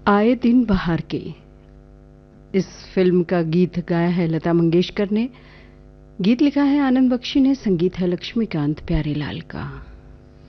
आए दिन बहार के, इस फिल्म का गीत गाया है लता मंगेशकर ने। गीत लिखा है आनंद बख्शी ने, संगीत है लक्ष्मीकांत प्यारेलाल का।